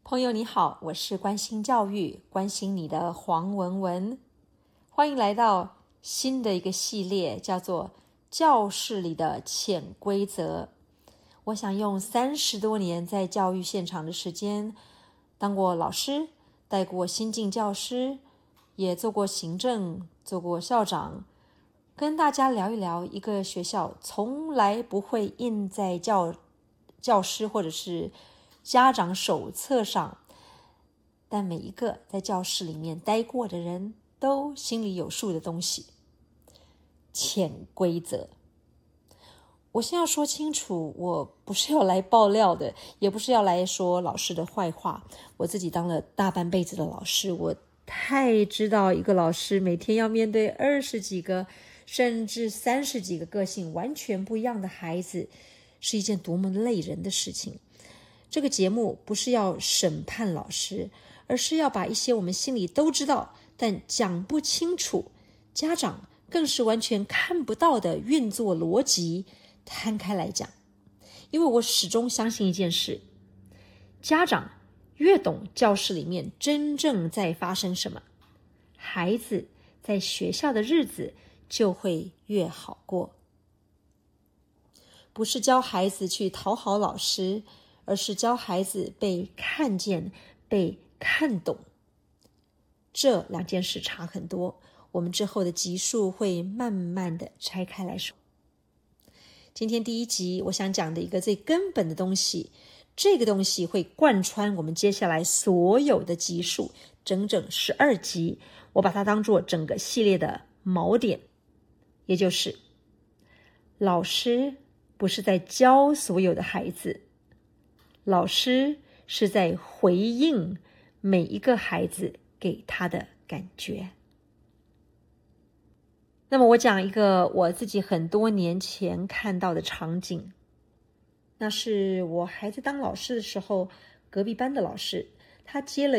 朋友你好，我是关心教育、关心你的黄文文，欢迎来到新的一个系列，叫做教室里的潜规则。我想用30多年在教育现场的时间，当过老师，带过新进教师，也做过行政，做过校长，跟大家聊一聊一个学校从来不会印在教师或者是家长手册上，但每一个在教室里面待过的人都心里有数的东西，潜规则。我先要说清楚，我不是要来爆料的，也不是要来说老师的坏话。我自己当了大半辈子的老师，我太知道一个老师每天要面对20几个甚至30几个个性完全不一样的孩子，是一件多么累人的事情。这个节目不是要审判老师，而是要把一些我们心里都知道但讲不清楚，家长更是完全看不到的运作逻辑摊开来讲。因为我始终相信一件事，家长越懂教室里面真正在发生什么，孩子在学校的日子就会越好过。不是教孩子去讨好老师，而是教孩子被看见、被看懂。这两件事差很多，我们之后的集数会慢慢的拆开来说。今天第一集我想讲的一个最根本的东西，这个东西会贯穿我们接下来所有的集数，整整12集，我把它当作整个系列的锚点，也就是老师不是在教所有的孩子，老师是在回应每一个孩子给他的感觉。那么我讲一个我自己很多年前看到的场景，那是我孩子当老师的时候，隔壁班的老师，他接了